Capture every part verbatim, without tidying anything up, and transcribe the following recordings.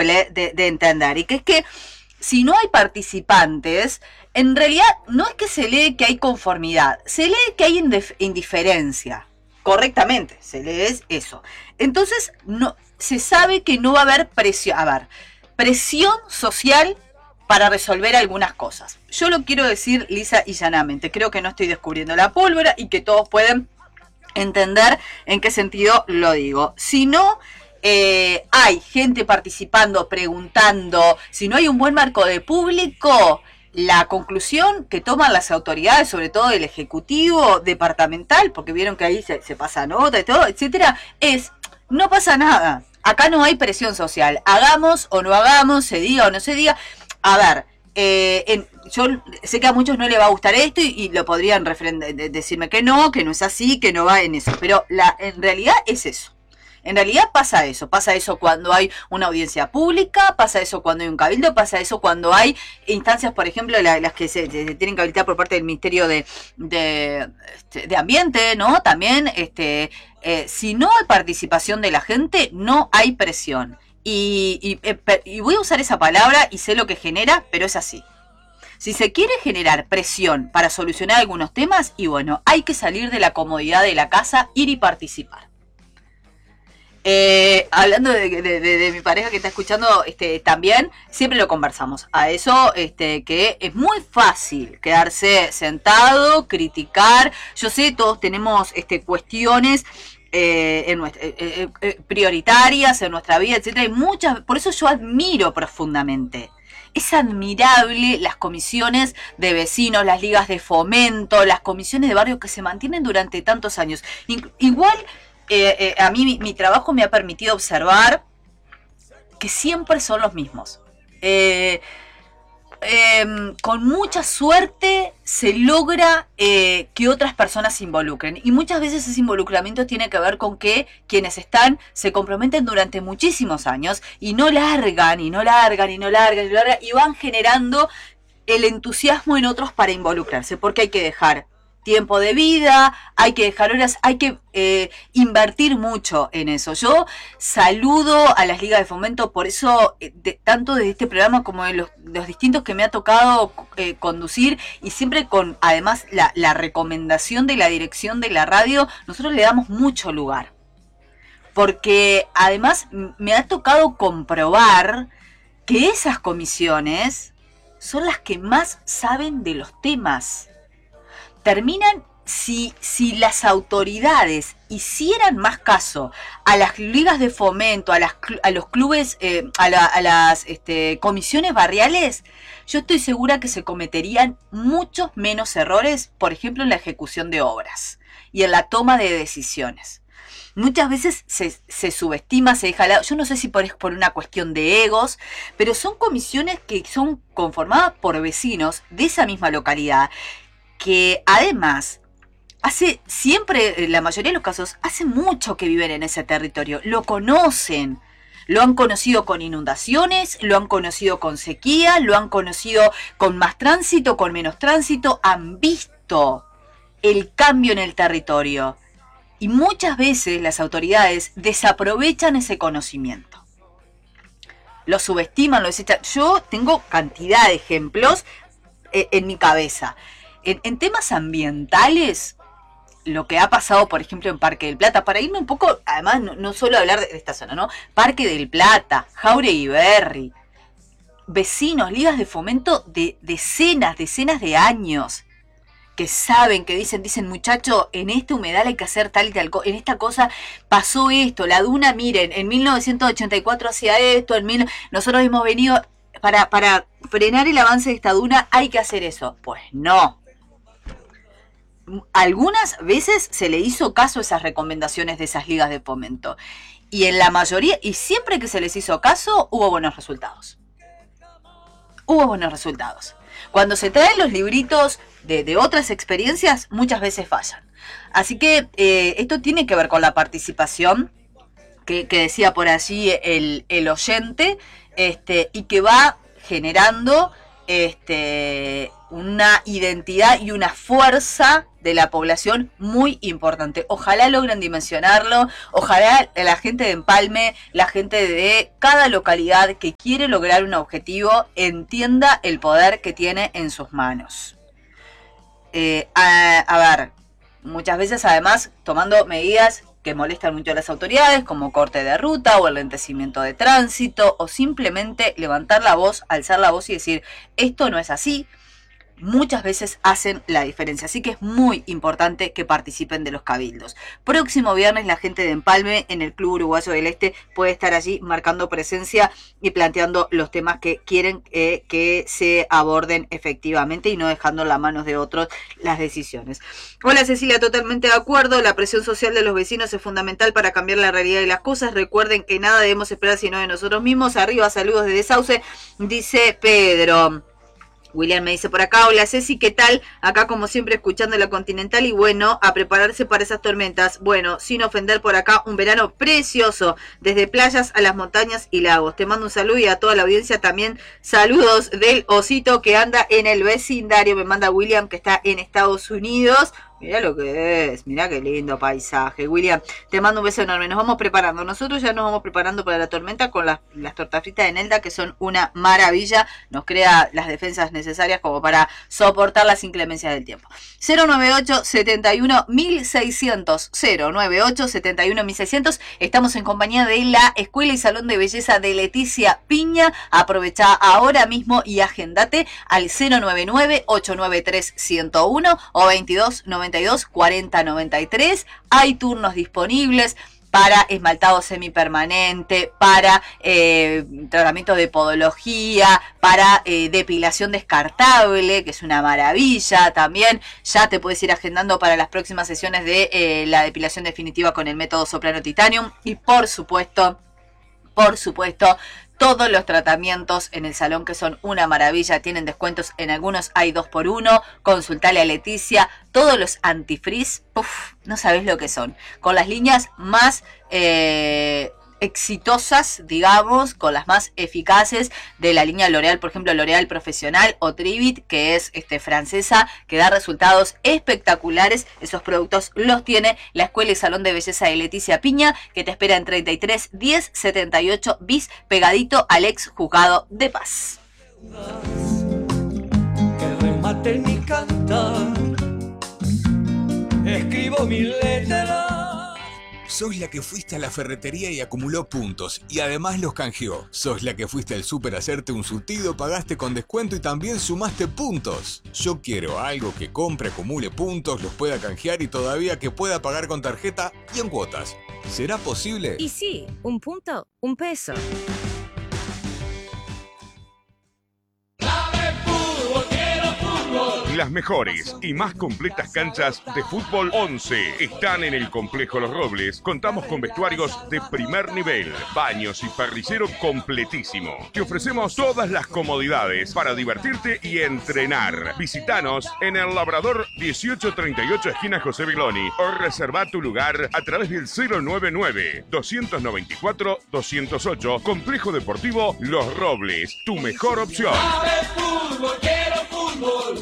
simple de, de entender, y que es que si no hay participantes, en realidad no es que se lee que hay conformidad, se lee que hay indiferencia. Correctamente, se lee eso. Entonces, no, se sabe que no va a haber presión, a ver, presión social para resolver algunas cosas. Yo lo quiero decir lisa y llanamente, creo que no estoy descubriendo la pólvora y que todos pueden entender en qué sentido lo digo. Si no eh, hay gente participando, preguntando, si no hay un buen marco de público, la conclusión que toman las autoridades, sobre todo el ejecutivo departamental, porque vieron que ahí se, se pasa nota y todo, etcétera, es, no pasa nada. Acá no hay presión social. Hagamos o no hagamos, se diga o no se diga. A ver, eh, en, yo sé que a muchos no les va a gustar esto y, y lo podrían decirme que no, que no es así, que no va en eso. Pero la, en realidad es eso. En realidad pasa eso, pasa eso cuando hay una audiencia pública, pasa eso cuando hay un cabildo, pasa eso cuando hay instancias, por ejemplo, la, las que se, se tienen que habilitar por parte del Ministerio de, de, de Ambiente, ¿no? También, este, eh, si no hay participación de la gente, no hay presión. Y, y, y voy a usar esa palabra y sé lo que genera, pero es así. Si se quiere generar presión para solucionar algunos temas, y bueno, hay que salir de la comodidad de la casa, ir y participar. Eh, hablando de, de, de, de mi pareja que está escuchando, este, también siempre lo conversamos. A eso, este, que es muy fácil quedarse sentado, criticar. Yo sé, todos tenemos este, cuestiones eh, en nuestra, eh, eh, eh, prioritarias en nuestra vida, etcétera. Y muchas, por eso yo admiro profundamente. Es admirable las comisiones de vecinos, las ligas de fomento, las comisiones de barrio que se mantienen durante tantos años. Igual. Eh, eh, a mí mi, mi trabajo me ha permitido observar que siempre son los mismos. Eh, eh, con mucha suerte se logra eh, que otras personas se involucren. Y muchas veces ese involucramiento tiene que ver con que quienes están se comprometen durante muchísimos años y no largan, y no largan, y no largan, y no largan, y van generando el entusiasmo en otros para involucrarse. Porque hay que dejar tiempo de vida, hay que dejar horas, hay que eh, invertir mucho en eso. Yo saludo a las ligas de fomento, por eso, eh, de, tanto de este programa como de los, los distintos que me ha tocado eh, conducir, y siempre con, además, la, la recomendación de la dirección de la radio, nosotros le damos mucho lugar. Porque, además, me ha tocado comprobar que esas comisiones son las que más saben de los temas. Terminan, si, si las autoridades hicieran más caso a las ligas de fomento, a, las, a los clubes, eh, a, la, a las este, comisiones barriales, yo estoy segura que se cometerían muchos menos errores, por ejemplo, en la ejecución de obras y en la toma de decisiones. Muchas veces se, se subestima, se deja al lado. Yo no sé si por, por una cuestión de egos, pero son comisiones que son conformadas por vecinos de esa misma localidad, que además hace siempre, en la mayoría de los casos, hace mucho que viven en ese territorio, lo conocen, lo han conocido con inundaciones, lo han conocido con sequía, lo han conocido con más tránsito, con menos tránsito, han visto el cambio en el territorio y muchas veces las autoridades desaprovechan ese conocimiento, lo subestiman, lo desechan. Yo tengo cantidad de ejemplos eh, en mi cabeza. En, en temas ambientales, lo que ha pasado, por ejemplo, en Parque del Plata, para irme un poco, además, no, no solo hablar de esta zona, ¿no? Parque del Plata, Jáuregui Berry, vecinos, ligas de fomento de decenas, decenas de años, que saben, que dicen, dicen, muchacho, en este humedal hay que hacer tal y tal cosa, en esta cosa pasó esto, la duna, miren, en mil novecientos ochenta y cuatro hacía esto, en mil, nosotros hemos venido, para, para frenar el avance de esta duna hay que hacer eso. Pues no. Algunas veces se le hizo caso a esas recomendaciones de esas ligas de fomento. Y en la mayoría, y siempre que se les hizo caso, hubo buenos resultados. Hubo buenos resultados. Cuando se traen los libritos de, de otras experiencias, muchas veces fallan. Así que eh, esto tiene que ver con la participación que, que decía por allí el, el oyente, este, y que va generando este, una identidad y una fuerza de la población muy importante. Ojalá logren dimensionarlo, ojalá la gente de Empalme, la gente de cada localidad que quiere lograr un objetivo, entienda el poder que tiene en sus manos. Eh, a, a ver, muchas veces además tomando medidas que molestan mucho a las autoridades, como corte de ruta o el lentecimiento de tránsito, o simplemente levantar la voz, alzar la voz y decir, esto no es así, muchas veces hacen la diferencia. Así que es muy importante que participen de los cabildos. Próximo viernes la gente de Empalme en el Club Uruguayo del Este puede estar allí marcando presencia y planteando los temas que quieren eh, que se aborden efectivamente y no dejando en las manos de otros las decisiones. Hola Cecilia, totalmente de acuerdo. La presión social de los vecinos es fundamental para cambiar la realidad de las cosas. Recuerden que nada debemos esperar sino de nosotros mismos. Arriba, saludos desde Sauce, dice Pedro. William me dice por acá, hola Ceci, ¿qué tal? Acá como siempre escuchando la Continental y bueno, a prepararse para esas tormentas. Bueno, sin ofender por acá, un verano precioso, desde playas a las montañas y lagos. Te mando un saludo y a toda la audiencia también saludos del osito que anda en el vecindario. Me manda William que está en Estados Unidos. Mirá lo que es, mirá qué lindo paisaje. William, te mando un beso enorme. Nos vamos preparando. Nosotros ya nos vamos preparando para la tormenta con las, las tortas fritas de Nelda, que son una maravilla. Nos crea las defensas necesarias como para soportar las inclemencias del tiempo. cero nueve ocho, setenta y uno, mil seiscientos. cero nueve ocho, setenta y uno, mil seiscientos. Estamos en compañía de la Escuela y Salón de Belleza de Leticia Piña. Aprovecha ahora mismo y agendate al cero nueve nueve, ocho nueve tres, uno cero uno o veintidós noventa y dos, cuarenta noventa y tres. Hay turnos disponibles para esmaltado semipermanente, para eh, tratamiento de podología, para eh, depilación descartable, que es una maravilla también. Ya te puedes ir agendando para las próximas sesiones de eh, la depilación definitiva con el método Soprano Titanium. Y por supuesto, por supuesto, todos los tratamientos en el salón que son una maravilla, tienen descuentos, en algunos hay dos por uno, consultale a Leticia, todos los antifrizz, puff, no sabés lo que son, con las líneas más eh, exitosas, digamos, con las más eficaces de la línea L'Oreal, por ejemplo L'Oreal Profesional o Trivit, que es este, francesa, que da resultados espectaculares. Esos productos los tiene la Escuela y Salón de Belleza de Leticia Piña, que te espera en treinta y tres, diez, setenta y ocho bis, pegadito al ex juzgado de paz. Que remate mi cantar, escribo mi letra. Sos la que fuiste a la ferretería y acumuló puntos y además los canjeó. Sos la que fuiste al súper a hacerte un surtido, pagaste con descuento y también sumaste puntos. Yo quiero algo que compre, acumule puntos, los pueda canjear y todavía que pueda pagar con tarjeta y en cuotas. ¿Será posible? Y sí, un punto, un peso. Las mejores y más completas canchas de fútbol once están en el Complejo Los Robles. Contamos con vestuarios de primer nivel, baños y parrillero completísimo. Te ofrecemos todas las comodidades para divertirte y entrenar. Visítanos en el Labrador dieciocho treinta y ocho, esquina José Viloni, o reserva tu lugar a través del cero nueve nueve, dos nueve cuatro, dos cero ocho. Complejo Deportivo Los Robles, tu mejor opción. Fútbol, quiero fútbol.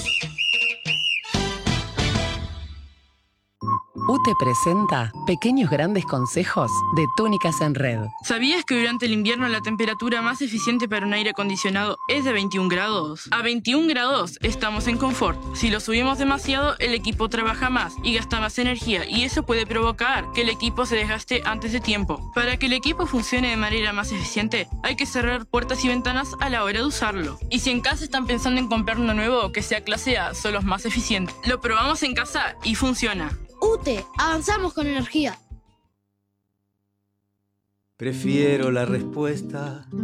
U T E presenta Pequeños Grandes Consejos de Túnicas en Red. ¿Sabías que durante el invierno la temperatura más eficiente para un aire acondicionado es de veintiún grados? A veintiún grados estamos en confort. Si lo subimos demasiado, el equipo trabaja más y gasta más energía, y eso puede provocar que el equipo se desgaste antes de tiempo. Para que el equipo funcione de manera más eficiente, hay que cerrar puertas y ventanas a la hora de usarlo. Y si en casa están pensando en comprar uno nuevo que sea clase A, son los más eficientes. Lo probamos en casa y funciona. U T E, avanzamos con energía. Prefiero la respuesta